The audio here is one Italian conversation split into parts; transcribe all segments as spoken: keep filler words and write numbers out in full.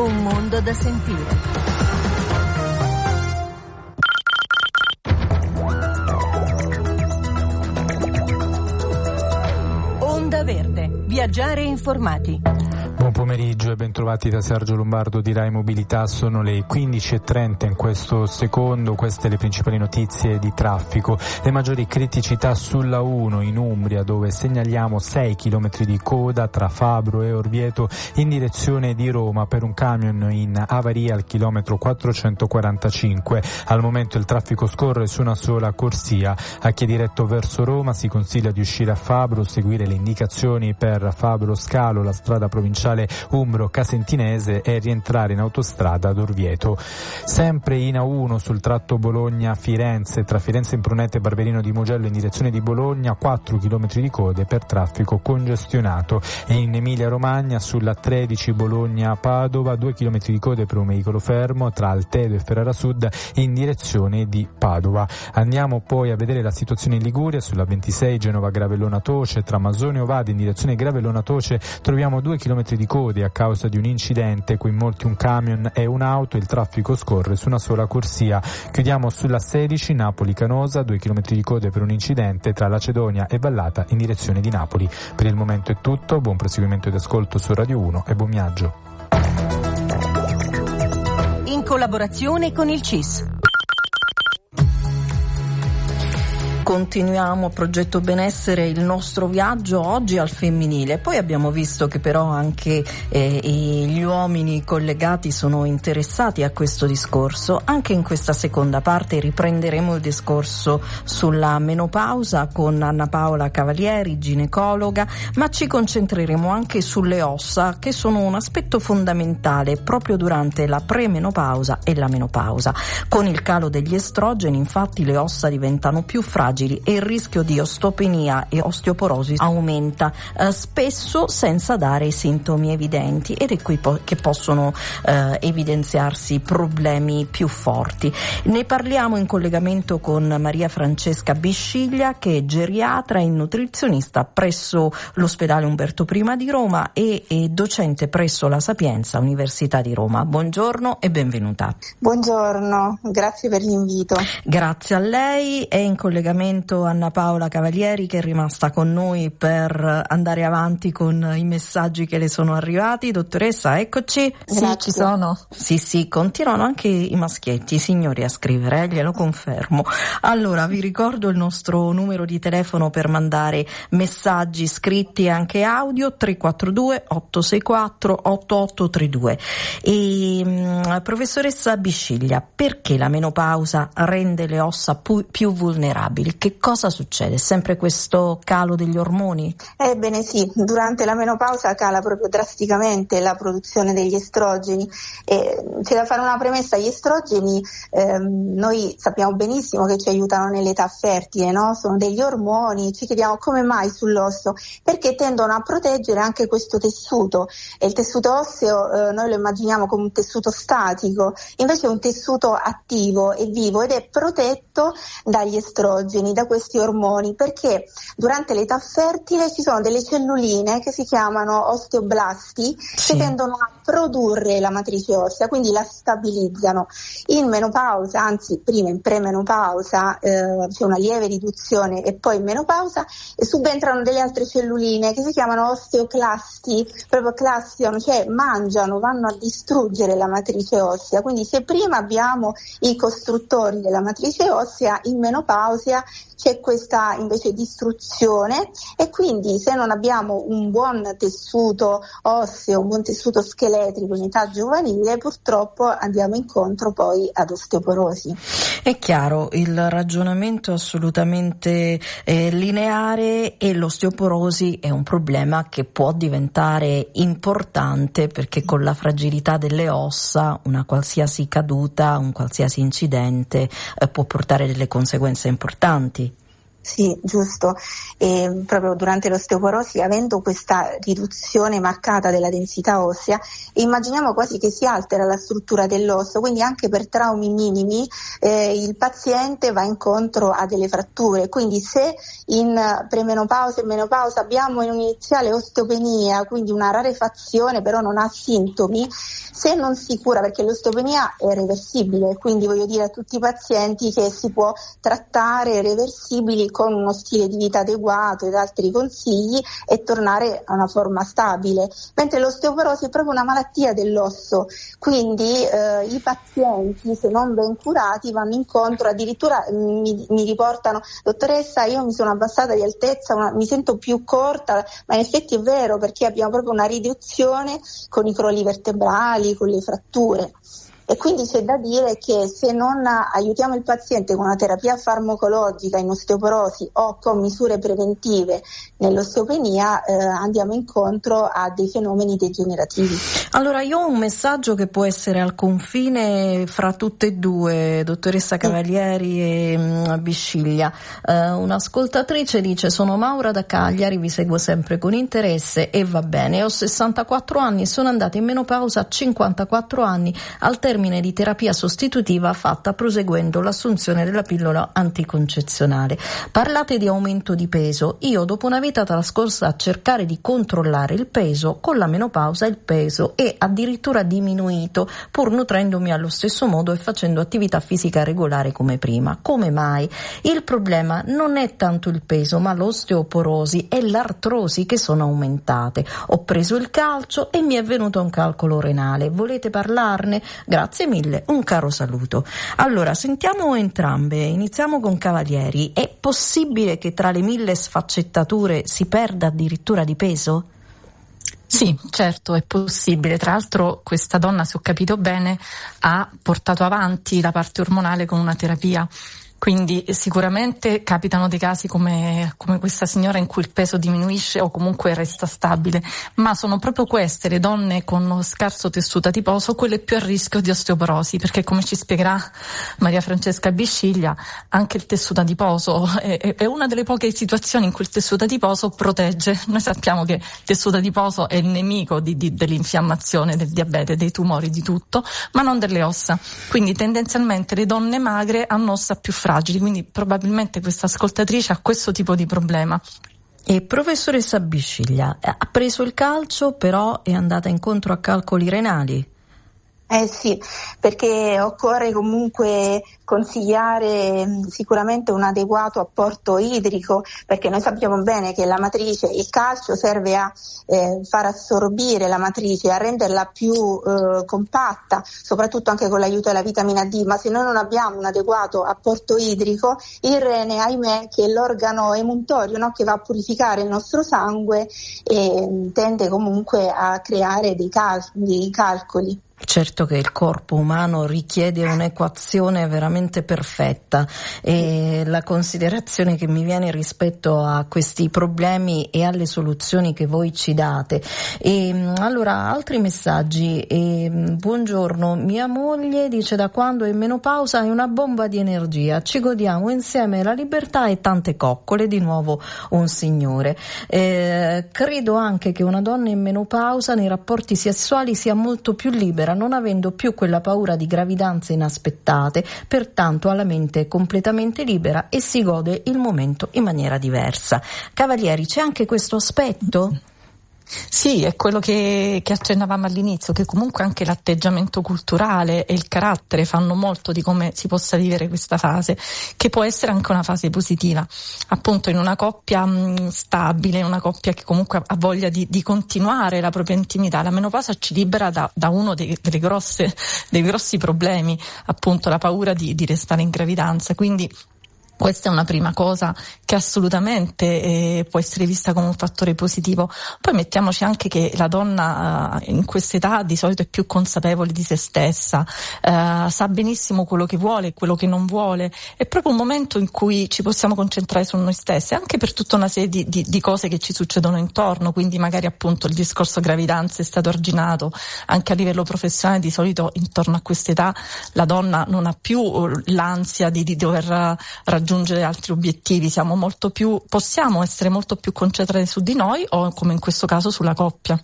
Un mondo da sentire. Onda Verde. Viaggiare informati. Buon pomeriggio e bentrovati da Sergio Lombardo di Rai Mobilità. Sono le quindici e trenta in questo secondo. Queste le principali notizie di traffico. Le maggiori criticità sulla uno in Umbria, dove segnaliamo sei chilometri di coda tra Fabro e Orvieto in direzione di Roma per un camion in avaria al chilometro quattrocentoquarantacinque. Al momento il traffico scorre su una sola corsia. A chi è diretto verso Roma si consiglia di uscire a Fabro, seguire le indicazioni per Fabro Scalo, la strada provinciale Umbro-Casentinese, e rientrare in autostrada ad Orvieto. Sempre in A uno sul tratto Bologna-Firenze, tra Firenze Imprunete e Barberino di Mugello in direzione di Bologna, quattro chilometri di code per traffico congestionato. E in Emilia-Romagna sulla tredici Bologna-Padova, due chilometri di code per un veicolo fermo tra Altedo e Ferrara Sud in direzione di Padova. Andiamo poi a vedere la situazione in Liguria sulla ventisei Genova-Gravellona-Toce, tra Masone e Ovade in direzione Gravellona-Toce troviamo due chilometri di code a causa di un incidente, coinvolti un camion e un'auto. Il traffico scorre su una sola corsia. Chiudiamo sulla sedici Napoli-Canosa, due chilometri di code per un incidente tra Lacedonia e Vallata in direzione di Napoli. Per il momento è tutto, buon proseguimento di ascolto su Radio uno e buon viaggio. In collaborazione con il C I S. Continuiamo Progetto Benessere, il nostro viaggio oggi al femminile. Poi abbiamo visto che però anche eh, gli uomini collegati sono interessati a questo discorso. Anche in questa seconda parte riprenderemo il discorso sulla menopausa con Anna Paola Cavalieri, ginecologa, ma ci concentreremo anche sulle ossa, che sono un aspetto fondamentale proprio durante la premenopausa e la menopausa. Con il calo degli estrogeni, infatti, le ossa diventano più fragili e il rischio di osteopenia e osteoporosi aumenta, eh, spesso senza dare sintomi evidenti, ed è qui po- che possono eh, evidenziarsi problemi più forti. Ne parliamo in collegamento con Maria Francesca Bisciglia, che è geriatra e nutrizionista presso l'ospedale Umberto I di Roma e è docente presso la Sapienza Università di Roma. Buongiorno e benvenuta. Buongiorno, grazie per l'invito. Grazie a lei. È in collegamento Anna Paola Cavalieri, che è rimasta con noi per andare avanti con i messaggi che le sono arrivati. Dottoressa, eccoci. Sì, ci sono. Sì, sì, continuano anche i maschietti, i signori a scrivere, eh, glielo confermo. Allora, vi ricordo il nostro numero di telefono per mandare messaggi scritti e anche audio: tre quattro due otto sei quattro otto otto tre due. E mh, professoressa Bisciglia, perché la menopausa rende le ossa pu- più vulnerabili? Che cosa succede? Sempre questo calo degli ormoni? Ebbene sì, durante la menopausa cala proprio drasticamente la produzione degli estrogeni. E c'è da fare una premessa: gli estrogeni ehm, noi sappiamo benissimo che ci aiutano nell'età fertile, no? Sono degli ormoni. Ci chiediamo come mai sull'osso, perché tendono a proteggere anche questo tessuto, e il tessuto osseo eh, noi lo immaginiamo come un tessuto statico, invece è un tessuto attivo e vivo, ed è protetto dagli estrogeni, da questi ormoni, perché durante l'età fertile ci sono delle celluline che si chiamano osteoblasti, sì, che tendono a produrre la matrice ossea, quindi la stabilizzano. In menopausa, anzi prima in premenopausa, eh, c'è una lieve riduzione, e poi in menopausa e subentrano delle altre celluline che si chiamano osteoclasti, proprio clastion, cioè mangiano, vanno a distruggere la matrice ossea. Quindi se prima abbiamo i costruttori della matrice ossea, in menopausa c'è questa invece distruzione, e quindi se non abbiamo un buon tessuto osseo, un buon tessuto scheletrico in età giovanile, purtroppo andiamo incontro poi ad osteoporosi. È chiaro, il ragionamento è assolutamente eh, lineare, e l'osteoporosi è un problema che può diventare importante, perché con la fragilità delle ossa una qualsiasi caduta, un qualsiasi incidente eh, può portare delle conseguenze importanti. Sì, giusto. E proprio durante l'osteoporosi, avendo questa riduzione marcata della densità ossea, immaginiamo quasi che si altera la struttura dell'osso, quindi anche per traumi minimi eh, il paziente va incontro a delle fratture. Quindi se in premenopausa e menopausa abbiamo un'iniziale osteopenia, quindi una rarefazione però non ha sintomi, se non si cura, perché l'osteopenia è reversibile, quindi voglio dire a tutti i pazienti che si può trattare reversibili con uno stile di vita adeguato ed altri consigli e tornare a una forma stabile, mentre l'osteoporosi è proprio una malattia dell'osso, quindi eh, i pazienti, se non ben curati, vanno incontro, addirittura mi, mi riportano: dottoressa, io mi sono abbassata di altezza, una, mi sento più corta, ma in effetti è vero, perché abbiamo proprio una riduzione con i crolli vertebrali, con le fratture. E quindi c'è da dire che se non aiutiamo il paziente con una terapia farmacologica in osteoporosi o con misure preventive nell'osteopenia, eh, andiamo incontro a dei fenomeni degenerativi. Allora, io ho un messaggio che può essere al confine fra tutte e due, dottoressa Cavalieri e um, Bisciglia. Uh, un'ascoltatrice dice: sono Maura da Cagliari, vi seguo sempre con interesse e va bene, ho sessantaquattro anni, sono andata in menopausa a cinquantaquattro anni al termine di terapia sostitutiva fatta proseguendo l'assunzione della pillola anticoncezionale. Parlate di aumento di peso. Io, dopo una vita trascorsa a cercare di controllare il peso, con la menopausa il peso è addirittura diminuito, pur nutrendomi allo stesso modo e facendo attività fisica regolare come prima. Come mai? Il problema non è tanto il peso, ma l'osteoporosi e l'artrosi che sono aumentate. Ho preso il calcio e mi è venuto un calcolo renale. Volete parlarne? Grazie mille, un caro saluto. Allora, sentiamo entrambe, iniziamo con Cavalieri. È possibile che tra le mille sfaccettature si perda addirittura di peso? Sì, certo, è possibile. Tra l'altro questa donna, se ho capito bene, ha portato avanti la parte ormonale con una terapia. Quindi sicuramente capitano dei casi come, come questa signora in cui il peso diminuisce o comunque resta stabile, ma sono proprio queste le donne con scarso tessuto adiposo quelle più a rischio di osteoporosi, perché come ci spiegherà Maria Francesca Bisciglia, anche il tessuto adiposo è, è una delle poche situazioni in cui il tessuto adiposo protegge. Noi sappiamo che il tessuto adiposo è il nemico di, di, dell'infiammazione, del diabete, dei tumori, di tutto, ma non delle ossa. Quindi tendenzialmente le donne magre hanno ossa più fragili. Quindi probabilmente questa ascoltatrice ha questo tipo di problema. E professoressa Bisciglia, ha preso il calcio, però è andata incontro a calcoli renali? Eh sì, perché occorre comunque consigliare sicuramente un adeguato apporto idrico, perché noi sappiamo bene che la matrice, il calcio serve a eh, far assorbire la matrice, a renderla più eh, compatta, soprattutto anche con l'aiuto della vitamina D, ma se noi non abbiamo un adeguato apporto idrico, il rene, ahimè, che è l'organo emuntorio, no, che va a purificare il nostro sangue, e tende comunque a creare dei, cal- dei calcoli. Certo che il corpo umano richiede un'equazione veramente perfetta, e la considerazione che mi viene rispetto a questi problemi e alle soluzioni che voi ci date. E, allora, altri messaggi. E, buongiorno, mia moglie dice: da quando è in menopausa è una bomba di energia, ci godiamo insieme la libertà e tante coccole. Di nuovo un signore. Eh, credo anche che una donna in menopausa nei rapporti sessuali sia molto più libera, non avendo più quella paura di gravidanze inaspettate, pertanto ha la mente completamente libera e si gode il momento in maniera diversa. Cavalieri, c'è anche questo aspetto? Sì, è quello che, che accennavamo all'inizio, che comunque anche l'atteggiamento culturale e il carattere fanno molto di come si possa vivere questa fase, che può essere anche una fase positiva. Appunto, in una coppia mh, stabile, una coppia che comunque ha voglia di, di continuare la propria intimità, la menopausa ci libera da, da uno dei, delle grosse, dei grossi problemi, appunto la paura di, di restare in gravidanza. Quindi questa è una prima cosa che assolutamente eh, può essere vista come un fattore positivo. Poi mettiamoci anche che la donna eh, in quest'età di solito è più consapevole di se stessa, eh, sa benissimo quello che vuole e quello che non vuole. È proprio un momento in cui ci possiamo concentrare su noi stessi, anche per tutta una serie di, di, di cose che ci succedono intorno. Quindi magari appunto il discorso gravidanza è stato arginato anche a livello professionale. Di solito intorno a quest'età la donna non ha più l'ansia di, di dover raggiungere raggiungere altri obiettivi, siamo molto più, possiamo essere molto più concentrati su di noi o come in questo caso sulla coppia.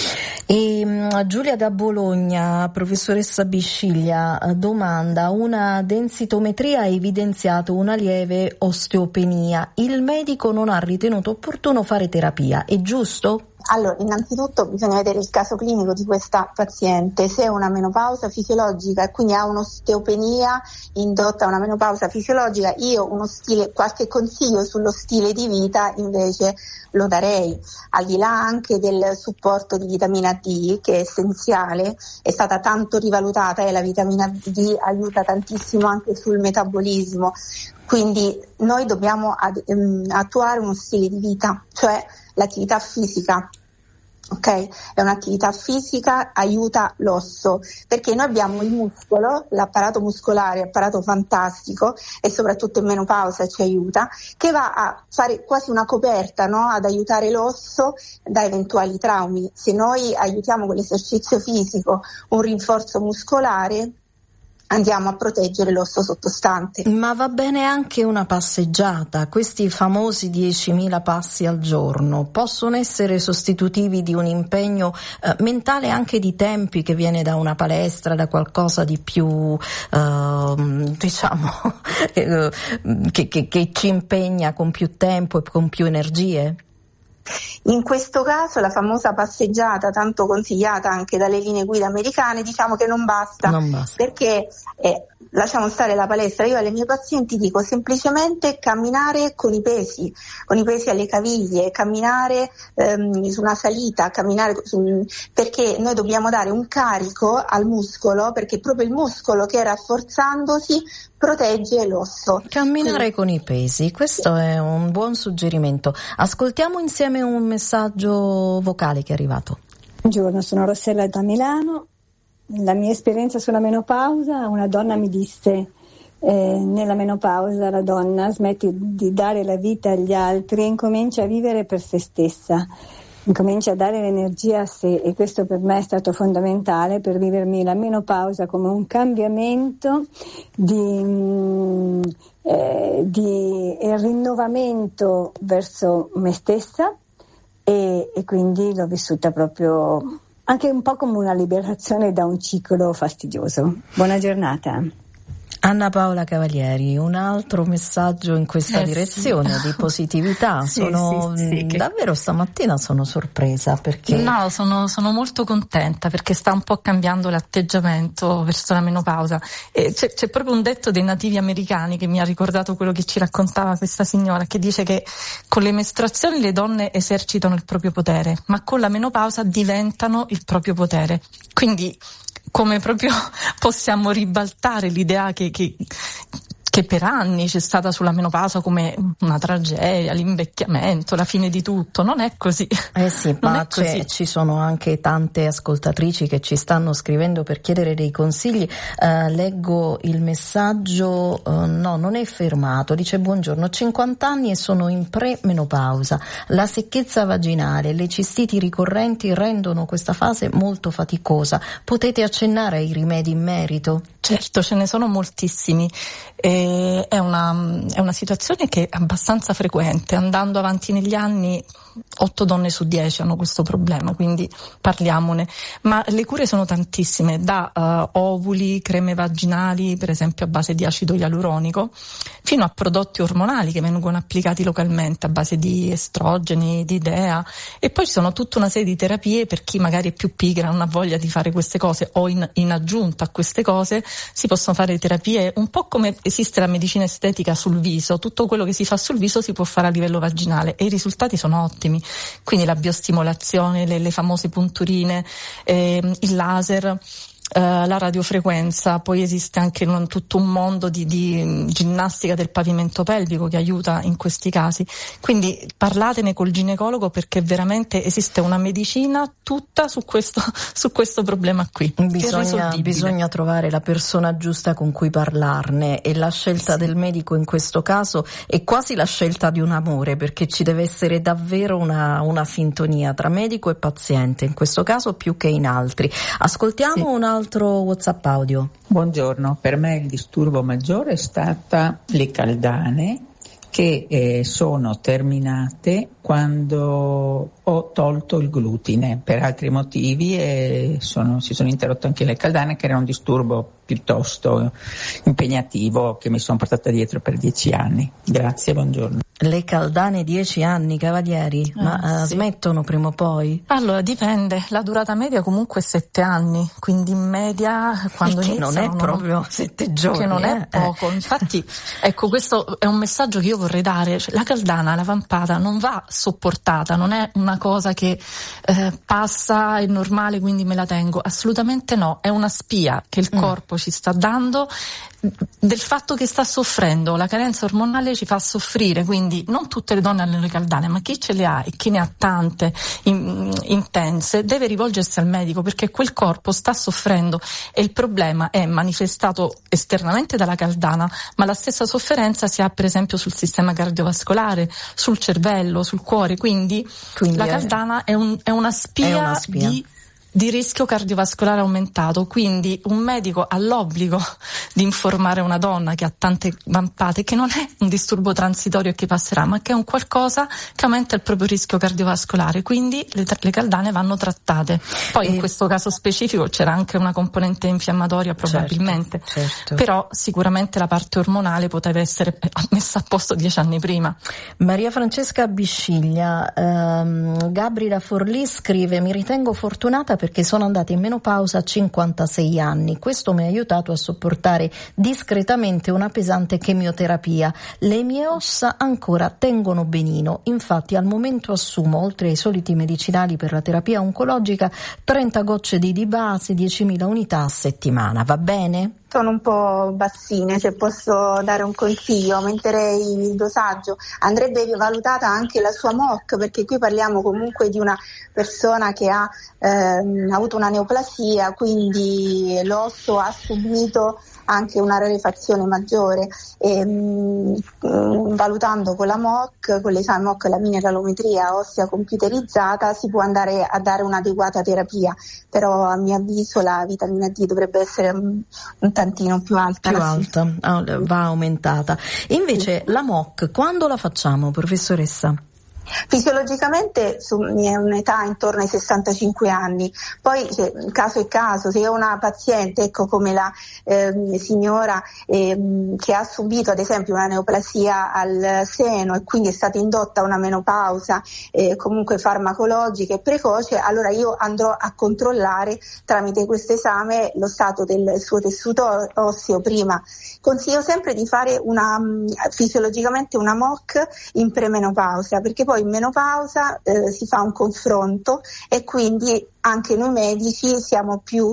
E, um, Giulia da Bologna, professoressa Bisciglia, domanda: una densitometria ha evidenziato una lieve osteopenia, il medico non ha ritenuto opportuno fare terapia, è giusto? Allora, innanzitutto bisogna vedere il caso clinico di questa paziente, se è una menopausa fisiologica e quindi ha un'osteopenia indotta a una menopausa fisiologica, io uno stile, qualche consiglio sullo stile di vita invece lo darei, al di là anche del supporto di vitamina D che è essenziale, è stata tanto rivalutata e la vitamina D aiuta tantissimo anche sul metabolismo, quindi noi dobbiamo ad, um, attuare uno stile di vita, cioè l'attività fisica, ok? È un'attività fisica, aiuta l'osso, perché noi abbiamo il muscolo, l'apparato muscolare, apparato fantastico e soprattutto in menopausa ci aiuta, che va a fare quasi una coperta, no? Ad aiutare l'osso da eventuali traumi. Se noi aiutiamo con l'esercizio fisico un rinforzo muscolare, andiamo a proteggere l'osso sottostante. Ma va bene anche una passeggiata, questi famosi diecimila passi al giorno possono essere sostitutivi di un impegno eh, mentale, anche di tempi, che viene da una palestra, da qualcosa di più eh, diciamo eh, che, che, che ci impegna con più tempo e con più energie? In questo caso la famosa passeggiata tanto consigliata anche dalle linee guida americane, diciamo che non basta, non basta. Perché eh, lasciamo stare la palestra, io alle mie pazienti dico semplicemente camminare con i pesi, con i pesi alle caviglie, camminare ehm, su una salita, camminare su, perché noi dobbiamo dare un carico al muscolo, perché proprio il muscolo che rafforzandosi protegge l'osso. Camminare Quindi, con i pesi, questo è un buon suggerimento. Ascoltiamo insieme un messaggio vocale che è arrivato. Buongiorno, sono Rossella da Milano. La mia esperienza sulla menopausa, una donna mi disse eh, nella menopausa la donna smette di dare la vita agli altri e incomincia a vivere per se stessa, incomincia a dare l'energia a sé, e questo per me è stato fondamentale per vivermi la menopausa come un cambiamento di, eh, di rinnovamento verso me stessa, e, e quindi l'ho vissuta proprio anche un po' come una liberazione da un ciclo fastidioso. Buona giornata. Anna Paola Cavalieri, un altro messaggio in questa eh direzione sì. di positività. Sì, sono sì, sì, che... davvero stamattina sono sorpresa perché no, sono, sono molto contenta perché sta un po' cambiando l'atteggiamento verso la menopausa. E c'è, c'è proprio un detto dei nativi americani che mi ha ricordato quello che ci raccontava questa signora, che dice che con le mestruazioni le donne esercitano il proprio potere, ma con la menopausa diventano il proprio potere. Quindi come proprio possiamo ribaltare l'idea che, che, che per anni c'è stata sulla menopausa come una tragedia, l'invecchiamento, la fine di tutto. Non è così. Eh sì, non ma è così. ci sono anche tante ascoltatrici che ci stanno scrivendo per chiedere dei consigli. Uh, leggo il messaggio, uh, no, non è fermato. Dice: buongiorno, ho cinquanta anni e sono in pre-menopausa. La secchezza vaginale e le cistiti ricorrenti rendono questa fase molto faticosa. Potete accennare ai rimedi in merito? Certo, ce ne sono moltissimi. E è una, è una situazione che è abbastanza frequente. Andando avanti negli anni, otto donne su dieci hanno questo problema, quindi parliamone. Ma le cure sono tantissime, da uh, ovuli, creme vaginali, per esempio a base di acido ialuronico, fino a prodotti ormonali che vengono applicati localmente a base di estrogeni, di D E A, e poi ci sono tutta una serie di terapie per chi magari è più pigra, non ha voglia di fare queste cose, o in, in aggiunta a queste cose si possono fare terapie un po' come esiste la medicina estetica sul viso. Tutto quello che si fa sul viso si può fare a livello vaginale e i risultati sono ottimi. Quindi la biostimolazione, le, le famose punturine, eh, il laser, Uh, la radiofrequenza, poi esiste anche un, tutto un mondo di, di ginnastica del pavimento pelvico che aiuta in questi casi. Quindi parlatene col ginecologo, perché veramente esiste una medicina tutta su questo, su questo problema qui. Bisogna, bisogna trovare la persona giusta con cui parlarne, e la scelta sì. del medico in questo caso è quasi la scelta di un amore, perché ci deve essere davvero una, una sintonia tra medico e paziente, in questo caso più che in altri. Ascoltiamo sì. una altro WhatsApp audio. Buongiorno, per me il disturbo maggiore è stata le caldane che eh, sono terminate quando ho tolto il glutine per altri motivi e sono, si sono interrotte anche le caldane, che era un disturbo piuttosto impegnativo che mi sono portata dietro per dieci anni. Grazie, buongiorno. Le caldane dieci anni, Cavalieri, ah, ma sì. smettono prima o poi? Allora dipende, la durata media comunque è sette anni, quindi in media quando che iniziano, non è proprio sette giorni, che non eh? è poco. Infatti ecco, questo è un messaggio che io vorrei dare, cioè, la caldana, la vampata non va sopportata, non è una cosa che eh, passa, è normale quindi me la tengo, assolutamente no, è una spia che il mm. corpo ci sta dando del fatto che sta soffrendo, la carenza ormonale ci fa soffrire, quindi non tutte le donne hanno le caldane, ma chi ce le ha e chi ne ha tante in, intense deve rivolgersi al medico, perché quel corpo sta soffrendo e il problema è manifestato esternamente dalla caldana, ma la stessa sofferenza si ha per esempio sul sistema cardiovascolare, sul cervello, sul cuore, quindi, quindi la è, caldana è, un, è una spia, è una spia. di di rischio cardiovascolare aumentato, quindi un medico ha l'obbligo di informare una donna che ha tante vampate che non è un disturbo transitorio che passerà, ma che è un qualcosa che aumenta il proprio rischio cardiovascolare, quindi le, le caldane vanno trattate. Poi e... in questo caso specifico c'era anche una componente infiammatoria probabilmente, certo, certo. Però sicuramente la parte ormonale poteva essere messa a posto dieci anni prima. Maria Francesca Bisciglia, ehm, Gabri da Forlì scrive: mi ritengo fortunata perché sono andata in menopausa a cinquantasei anni. Questo mi ha aiutato a sopportare discretamente una pesante chemioterapia. Le mie ossa ancora tengono benino, infatti al momento assumo, oltre ai soliti medicinali per la terapia oncologica, trenta gocce di Di-Base, diecimila unità a settimana. Va bene? Sono un po' bassine, se posso dare un consiglio, aumenterei il dosaggio. Andrebbe valutata anche la sua M O C, perché qui parliamo comunque di una persona che ha ehm, avuto una neoplasia, quindi l'osso ha subito anche una rarefazione maggiore e mh, mh, valutando con la M O C, con l'esame M O C, la mineralometria ossea computerizzata, si può andare a dare un'adeguata terapia, però a mio avviso la vitamina D dovrebbe essere un, un tantino più alta. Più alta, va aumentata. Invece sì. La M O C, quando la facciamo, professoressa? Fisiologicamente su, è un'età intorno ai sessantacinque anni, poi se, caso è caso, se ho una paziente ecco come la eh, signora eh, che ha subito ad esempio una neoplasia al seno e quindi è stata indotta a una menopausa eh, comunque farmacologica e precoce, allora io andrò a controllare tramite questo esame lo stato del suo tessuto osseo prima. Consiglio sempre di fare una fisiologicamente una M O C in premenopausa, perché poi in menopausa eh, si fa un confronto e quindi anche noi medici siamo più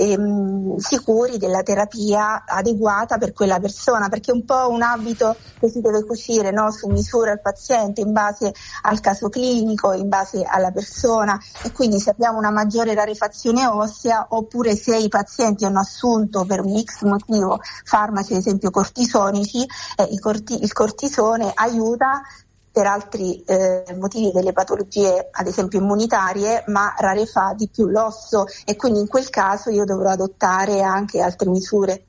ehm, sicuri della terapia adeguata per quella persona, perché è un po' un abito che si deve cucire, no? Su misura al paziente, in base al caso clinico, in base alla persona, e quindi se abbiamo una maggiore rarefazione ossea oppure se i pazienti hanno assunto per un X motivo farmaci ad esempio cortisonici, eh, il, corti- il cortisone aiuta per altri eh, motivi delle patologie ad esempio immunitarie, ma rarefà di più l'osso e quindi in quel caso io dovrò adottare anche altre misure.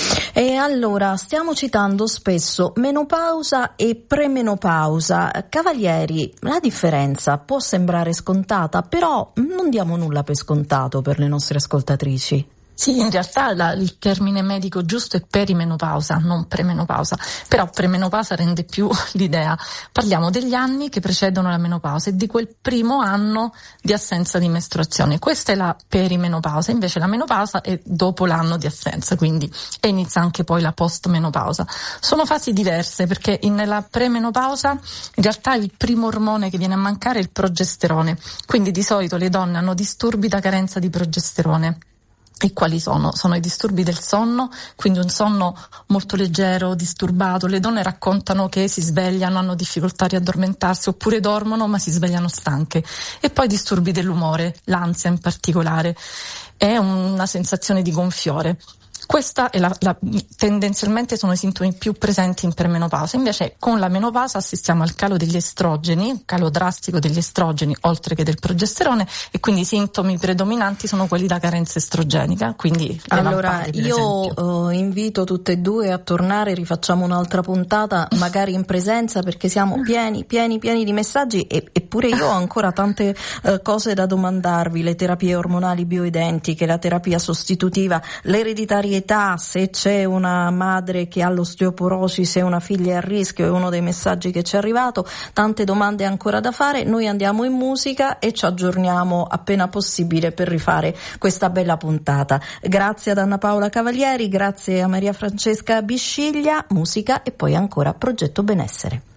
E allora stiamo citando spesso menopausa e premenopausa. Cavalieri, la differenza può sembrare scontata, però non diamo nulla per scontato per le nostre ascoltatrici. Sì, in realtà la, il termine medico giusto è perimenopausa, non premenopausa, però premenopausa rende più l'idea. Parliamo degli anni che precedono la menopausa e di quel primo anno di assenza di mestruazione. Questa è la perimenopausa, invece la menopausa è dopo l'anno di assenza, quindi e inizia anche poi la postmenopausa. Sono fasi diverse perché in, nella premenopausa in realtà il primo ormone che viene a mancare è il progesterone, quindi di solito le donne hanno disturbi da carenza di progesterone. E quali sono? Sono i disturbi del sonno, quindi un sonno molto leggero, disturbato. Le donne raccontano che si svegliano, hanno difficoltà a riaddormentarsi, oppure dormono ma si svegliano stanche. E poi disturbi dell'umore, l'ansia in particolare. È una sensazione di gonfiore. Questa è la, la, tendenzialmente sono i sintomi più presenti in premenopausa. Invece con la menopausa assistiamo al calo degli estrogeni, un calo drastico degli estrogeni oltre che del progesterone, e quindi i sintomi predominanti sono quelli da carenza estrogenica. Quindi allora lampari, io uh, invito tutte e due a tornare, rifacciamo un'altra puntata magari in presenza, perché siamo pieni pieni pieni di messaggi, e, eppure io ho ancora tante uh, cose da domandarvi: le terapie ormonali bioidentiche, la terapia sostitutiva, l'ereditarietà, se c'è una madre che ha l'osteoporosi, se una figlia è a rischio, è uno dei messaggi che ci è arrivato. Tante domande ancora da fare. Noi andiamo in musica e ci aggiorniamo appena possibile per rifare questa bella puntata. Grazie ad Anna Paola Cavalieri, grazie a Maria Francesca Bisciglia. Musica e poi ancora Progetto Benessere.